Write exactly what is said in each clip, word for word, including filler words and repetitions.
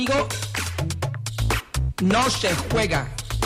Conmigo no se juega.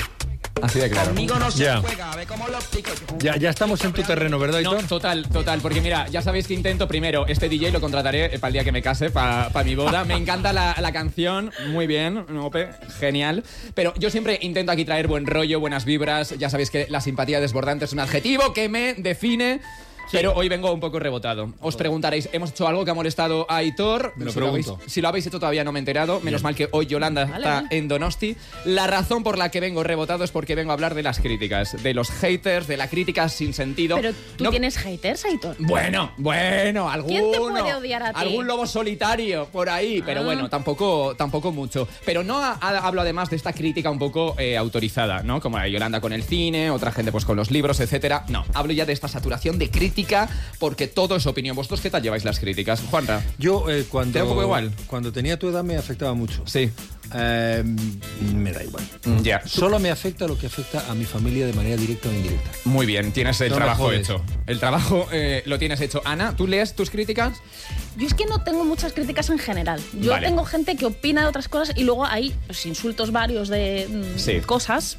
Así de claro. Conmigo no se Ya. juega. A ver cómo lo explico yo. Ya, ya estamos en tu terreno, ¿verdad, No, Aitor? total, total, porque mira, ya sabéis que intento primero, este D J lo contrataré para el día que me case, para pa mi boda. Me encanta la, la canción, muy bien, Ope, genial. Pero yo siempre intento aquí traer buen rollo, buenas vibras. Ya sabéis que la simpatía desbordante es un adjetivo que me define. Pero hoy vengo un poco rebotado. Os preguntaréis, ¿hemos hecho algo que ha molestado a Aitor? Me lo si, lo habéis, pregunto. si lo habéis hecho todavía no me he enterado. Menos mal que hoy Yolanda Vale, está vale. en Donosti. La razón por la que vengo rebotado es porque vengo a hablar de las críticas, de los haters, de la crítica sin sentido. Pero tú No- tienes haters, Aitor. Bueno, bueno, alguno. ¿Quién te puede odiar a ti? Algún lobo solitario por ahí, pero Ah. bueno, tampoco, tampoco mucho. Pero no ha- ha- hablo además de esta crítica un poco eh, autorizada, ¿no? Como la de Yolanda con el cine, otra gente pues con los libros, etcétera. No, hablo ya de esta saturación de crítica porque todo es opinión. ¿Vosotros qué tal lleváis las críticas, Juanra? Yo eh, cuando, ¿Te da un poco igual? cuando tenía tu edad me afectaba mucho. Sí. Eh, me da igual. Ya. Solo me afecta lo que afecta a mi familia de manera directa o indirecta. Muy bien, tienes el No me trabajo jodes. hecho. El trabajo eh, lo tienes hecho. Ana, ¿tú lees tus críticas? Yo es que no tengo muchas críticas en general. Yo Vale. tengo gente que opina de otras cosas y luego hay pues, insultos varios de mm, Sí. cosas.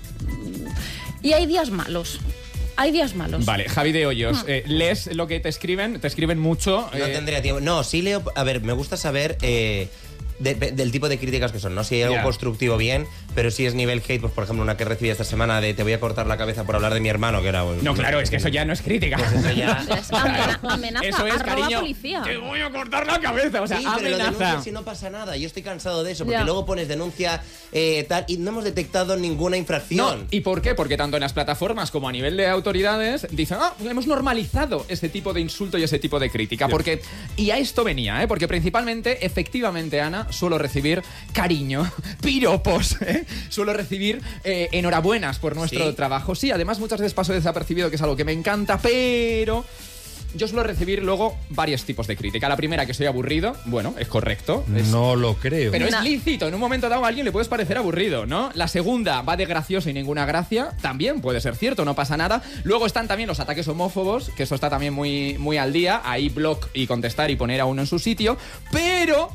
Mm, Y hay días malos. Hay días malos. Vale, Javi de Hoyos, eh, ¿lees lo que te escriben? ¿Te escriben mucho? No Eh, tendría tiempo. No, sí leo. A ver, me gusta saber eh, de- de- del tipo de críticas que son, ¿no? Si hay algo Ya. constructivo, bien, pero si es nivel hate, pues por ejemplo, una que recibí esta semana de te voy a cortar la cabeza por hablar de mi hermano, que era. pues, No, claro, es que eso ya no es crítica. Pues eso ya. Es amena- amenaza, Eso es, arroba cariño. policía. Te voy a cortar la cabeza. O sea, Sí, pero lo amenaza. denuncias si no pasa nada. Yo estoy cansado de eso, porque Ya. luego pones denuncia eh, tal y no hemos detectado ninguna No, infracción. ¿y por qué? Porque tanto en las plataformas como a nivel de autoridades dicen, ah, hemos normalizado ese tipo de insulto y ese tipo de crítica. Porque, y a esto venía, ¿eh? Porque principalmente, efectivamente, Ana, suelo recibir cariño, piropos, ¿eh? Suelo recibir eh, enhorabuenas por nuestro ¿Sí? trabajo. Sí, además muchas veces paso desapercibido, que es algo que me encanta, pero... Yo suelo recibir luego varios tipos de crítica. La primera, que soy aburrido, bueno, es correcto. Es- No lo creo. Pero Una- es lícito, en un momento dado a alguien le puedes parecer aburrido, ¿no? La segunda va de gracioso y ninguna gracia, también puede ser cierto, no pasa nada. Luego están también los ataques homófobos, que eso está también muy, muy al día, ahí block y contestar y poner a uno en su sitio, pero...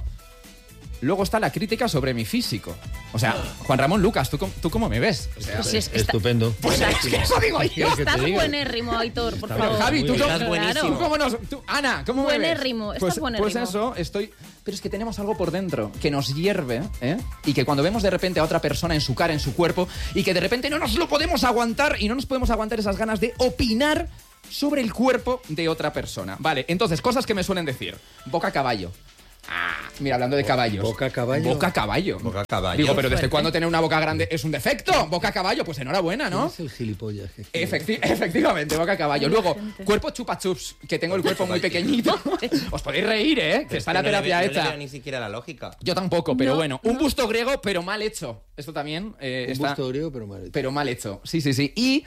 Luego está la crítica sobre mi físico. O sea, Juan Ramón Lucas, ¿tú, cómo- tú cómo me ves? O sea, Pues es- está- Estupendo. pues es que eso digo yo. ¿Quieres que te Estás diga? buenérrimo, Aitor, por Está favor. Javi, tú Muy cómo, bien. Estás buenísimo. ¿tú cómo nos- tú- Ana, ¿cómo me ves? Buenérrimo, estás Pues, buenérrimo. pues eso, estoy... Pero es que tenemos algo por dentro que nos hierve, ¿eh? Y que cuando vemos de repente a otra persona en su cara, en su cuerpo, y que de repente no nos lo podemos aguantar y no nos podemos aguantar esas ganas de opinar sobre el cuerpo de otra persona. Vale, entonces, cosas que me suelen decir. Boca caballo. Ah, mira, hablando de caballos. Boca caballo. Boca caballo. Boca caballo. Digo, pero ¿desde Fuerte. cuándo tener una boca grande es un defecto? Boca caballo, pues enhorabuena, ¿no? Es el gilipollas. que- Efecti- efectivamente, boca caballo. Luego, gente. cuerpo chupa chups, que tengo el cuerpo muy pequeñito. Os podéis reír, ¿eh? Que Pero está es la que no le terapia veo- no le hecha. veo ni siquiera la lógica. Yo tampoco, pero No, bueno. Un no. busto griego, pero mal hecho. Esto también eh, Un está... busto griego, pero mal hecho. Pero mal hecho. Sí, sí, sí. Y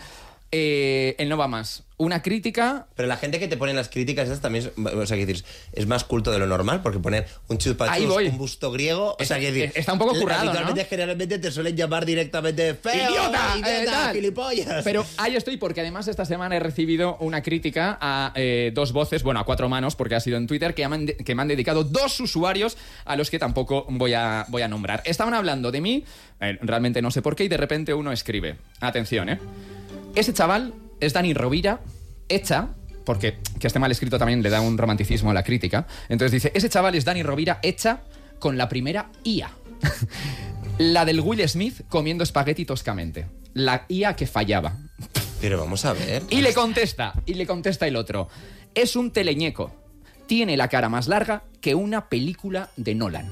eh, el no va más. Una crítica... Pero la gente que te pone en las críticas esas también, es, o sea, que decir, es más culto de lo normal, porque poner un chupachus, Ahí voy. un busto griego, o sea, que decir, Está un poco currado, habitualmente, ¿no? generalmente te suelen llamar directamente feo, ¡Idiota! idiota, eh, tal. gilipollas. Pero ahí estoy, porque además esta semana he recibido una crítica a eh, dos voces, bueno, a cuatro manos, porque ha sido en Twitter, que me han, de- que me han dedicado dos usuarios a los que tampoco voy a, voy a nombrar. Estaban hablando de mí, eh, realmente no sé por qué, y de repente uno escribe. Atención, ¿eh? Ese chaval es Dani Rovira, hecha... Porque que esté mal escrito también le da un romanticismo a la crítica. Entonces dice, ese chaval es Dani Rovira hecha con la primera I A. La del Will Smith comiendo espagueti toscamente. La I A que fallaba. Pero vamos a ver. Y le contesta, y le contesta el otro. Es un teleñeco. Tiene la cara más larga que una película de Nolan.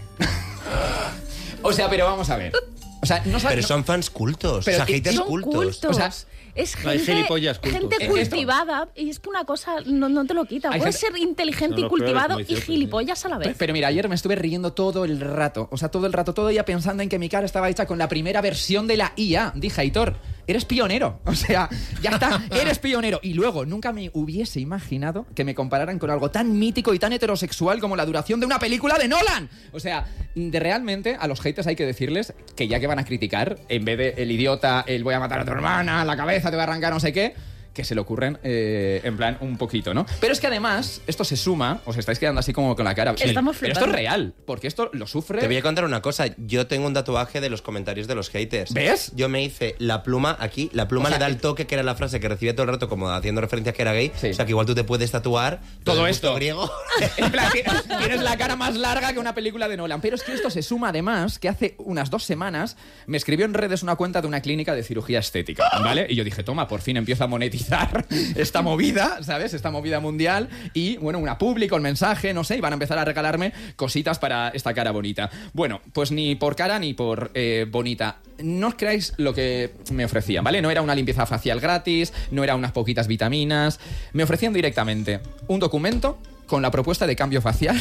O sea, pero vamos a ver. O sea, no sabe- Pero no- son fans cultos, Pero o sea, y- haters Son cultos. cultos. O sea, es hay gente, gilipollas cultos. gente Eh, cultivada y es que una cosa no, no te lo quita. Hay Puedes gente- ser inteligente Son y los peores, cultivado como y dice otro, gilipollas a la Pe- vez. Pero mira, ayer me estuve riendo todo el rato. O sea, todo el rato, todo el día pensando en que mi cara estaba hecha con la primera versión de la I A. Dije, Aitor, eres pionero. O sea, ya está, eres pionero. Y luego, nunca me hubiese imaginado que me compararan con algo tan mítico y tan heterosexual como la duración de una película de Nolan. O sea, de realmente a los haters hay que decirles que ya que van a criticar, en vez de el idiota, el voy a matar a tu hermana, la cabeza te va a arrancar no sé qué, que se le ocurren, eh, en plan, un poquito, ¿no? Pero es que además, esto se suma, os estáis quedando así como con la cara. Estamos Pero esto es flipando. real, porque esto lo sufre... Te voy a contar una cosa. Yo tengo un tatuaje de los comentarios de los haters. ¿Ves? Yo me hice la pluma aquí. La pluma O sea, le da el que- toque, que era la frase que recibía todo el rato, como haciendo referencia a que era gay. Sí. O sea, que igual tú te puedes tatuar Todo el esto. gusto griego. En plan, tienes, tienes la cara más larga que una película de Nolan. Pero es que esto se suma además que hace unas dos semanas me escribió en redes una cuenta de una clínica de cirugía estética, ¿vale? Y yo dije, toma, por fin empiezo a monetizar esta movida, ¿sabes? Esta movida mundial. Y, bueno, una pública, un mensaje, no sé, y van a empezar a regalarme cositas para esta cara bonita. Bueno, pues ni por cara ni por eh, bonita. No os creáis lo que me ofrecían, ¿vale? No era una limpieza facial gratis, no era unas poquitas vitaminas. Me ofrecían directamente un documento con la propuesta de cambio facial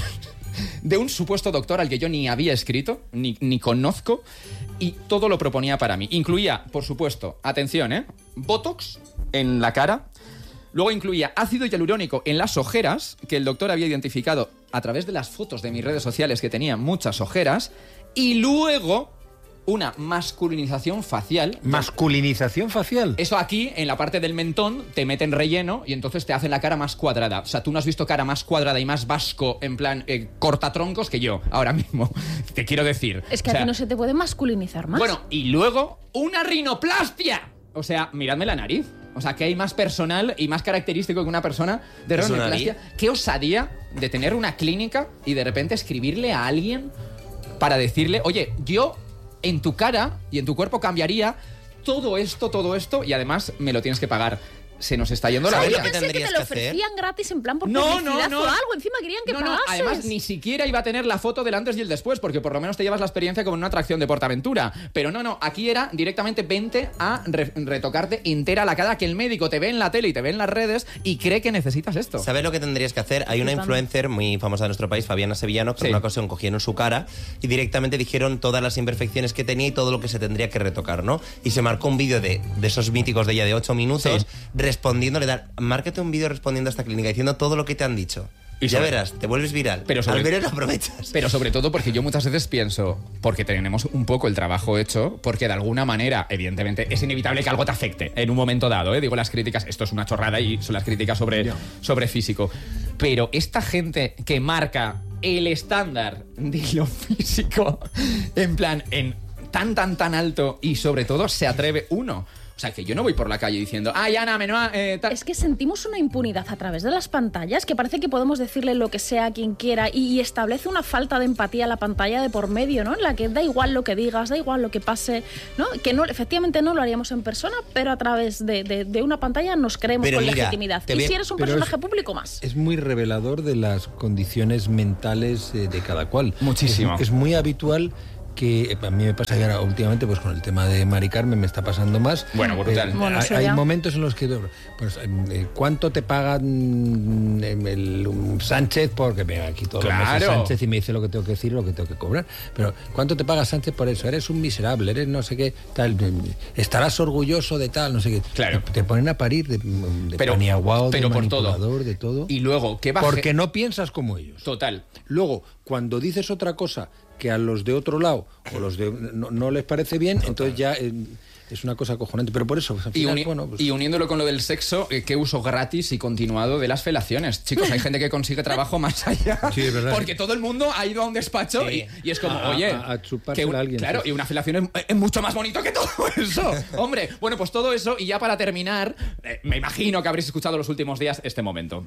de un supuesto doctor al que yo ni había escrito, ni, ni conozco, y todo lo proponía para mí. Incluía, por supuesto, atención, ¿eh? Botox en la cara. Luego incluía ácido hialurónico en las ojeras, que el doctor había identificado a través de las fotos de mis redes sociales que tenía muchas ojeras. Y luego una masculinización facial. ¿Masculinización facial? Eso aquí, en la parte del mentón, te meten relleno y entonces te hacen la cara más cuadrada. O sea, tú no has visto cara más cuadrada y más vasco, en plan, eh, cortatroncos que yo, ahora mismo. Te quiero decir. Es que O a sea, ti no se te puede masculinizar más. Bueno, y luego, una rinoplastia. O sea, miradme la nariz. O sea, que hay más personal y más característico que una persona de ¿Es una rinoplastia. Qué osadía de tener una clínica y de repente escribirle a alguien para decirle, oye, yo en tu cara y en tu cuerpo cambiaría todo esto, todo esto, y además me lo tienes que pagar. Se nos está yendo la ¿Sabes Yo lo olla. que pensé que tendrías te lo que hacer? ofrecían gratis en plan por No, publicidad no, no. o algo. Encima querían que No, no, pagases. además ni siquiera iba a tener la foto del antes y el después, porque por lo menos te llevas la experiencia como en una atracción de Portaventura. Pero no, no, aquí era directamente vente a re- retocarte entera la cara, que el médico te ve en la tele y te ve en las redes y cree que necesitas esto. ¿Sabes lo que tendrías que hacer? Hay una Flipando. influencer muy famosa de nuestro país, Fabiana Sevillano, que Sí. en una ocasión cogieron su cara y directamente dijeron todas las imperfecciones que tenía y todo lo que se tendría que retocar, ¿no? Y se marcó un vídeo de, de esos míticos de ella de ocho minutos Sí. respondiéndole, dar, márcate un vídeo respondiendo a esta clínica diciendo todo lo que te han dicho. Y Y ya sobre- verás, te vuelves viral. Pero sobre- Al ver lo aprovechas. Pero sobre todo porque yo muchas veces pienso, porque tenemos un poco el trabajo hecho, porque de alguna manera, evidentemente, es inevitable que algo te afecte en un momento dado, ¿eh? Digo las críticas, esto es una chorrada y son las críticas sobre, sobre físico. Pero esta gente que marca el estándar de lo físico, en plan, en tan, tan, tan alto y sobre todo se atreve uno. O sea, que yo no voy por la calle diciendo, ay, Ana, menúa, eh, tal. Es que sentimos una impunidad a través de las pantallas que parece que podemos decirle lo que sea a quien quiera y, y establece una falta de empatía a la pantalla de por medio, ¿no? En la que da igual lo que digas, da igual lo que pase, ¿no? Que no, efectivamente no lo haríamos en persona, pero a través de, de- de una pantalla nos creemos Pero con mira, legitimidad. te Y voy a- si eres un pero personaje es- público, más. Es muy revelador de las condiciones mentales eh, de cada cual. Muchísimo. Es, es muy habitual que a mí me pasa que ahora últimamente pues con el tema de Mari Carmen me está pasando más. Bueno, brutal. Bueno, hay, eso hay ya. momentos en los que pues eh, ¿cuánto te pagan mm, el, un Sánchez? Porque me aquí todos los meses Claro. Sánchez y me dice lo que tengo que decir y lo que tengo que cobrar. Pero ¿cuánto te paga Sánchez por eso? Eres un miserable, eres no sé qué, tal, estarás orgulloso de tal, no sé qué. Claro. Te, te ponen a parir de, de Pero- paniaguao, de pero por todo. manipulador, de todo. Y luego, ¿qué baje? Porque no piensas como ellos. Total. Luego, cuando dices otra cosa que a los de otro lado o los de no, no les parece bien, entonces ya eh, es una cosa acojonante. Pero por eso, pues, al Y, final, uni- bueno, pues, y uniéndolo con lo del sexo, eh, qué uso gratis y continuado de las felaciones. Chicos, hay gente que consigue trabajo más allá. Sí, es verdad. Porque todo el mundo ha ido a un despacho Sí. y, y es como, A- oye, a- a chupársela que un- a alguien, claro, sí. y una felación es, es mucho más bonito que todo eso. Hombre, bueno, pues todo eso. Y ya para terminar, eh, me imagino que habréis escuchado los últimos días este momento.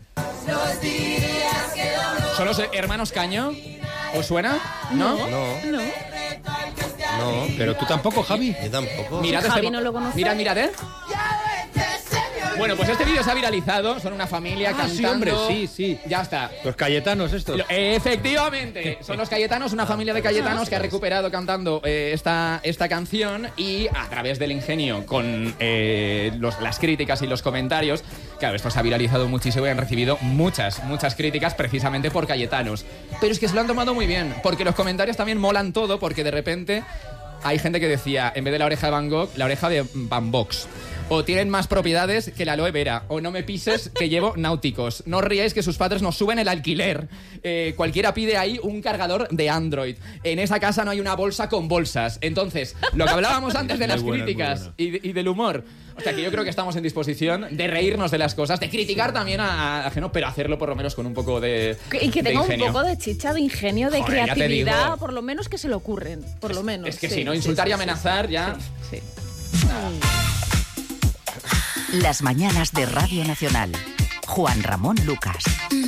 ¿Son los eh, hermanos Caño? ¿Os suena? ¿No? No, No. no. pero tú tampoco, Javi. Yo tampoco. Mirad Javi este mo- no lo conoce. Mirad, mirad, ¿eh? Bueno, pues este vídeo se ha viralizado. Son una familia Ah, cantando. sí, hombre, sí, sí. Ya está. Los Cayetanos estos. Lo- Efectivamente, son los Cayetanos, una familia de Cayetanos que ha recuperado cantando eh, esta, esta canción y a través del ingenio con eh, los- las críticas y los comentarios, claro, esto se ha viralizado muchísimo y han recibido muchas, muchas críticas precisamente por Cayetanos. Pero es que se lo han tomado muy bien, porque los comentarios también molan todo, porque de repente hay gente que decía, en vez de la oreja de Van Gogh, la oreja de Van Vox. O tienen más propiedades que la aloe vera. O no me pises que llevo náuticos. No os riáis que sus padres nos suben el alquiler. Eh, cualquiera pide ahí un cargador de Android. En esa casa no hay una bolsa con bolsas. Entonces, lo que hablábamos antes de las Muy buena, críticas muy buena. y, de- y del humor. O sea, que yo creo que estamos en disposición de reírnos de las cosas, de criticar también a, a ajeno, pero hacerlo por lo menos con un poco de Que- Y que de tenga un ingenio. poco de chicha, de ingenio, de Joder, ya te creatividad, digo. por lo menos que se le ocurren, por lo menos. Es que sí, si no, sí, insultar sí, y sí, amenazar ya... sí. Las mañanas de Radio Nacional. Juan Ramón Lucas.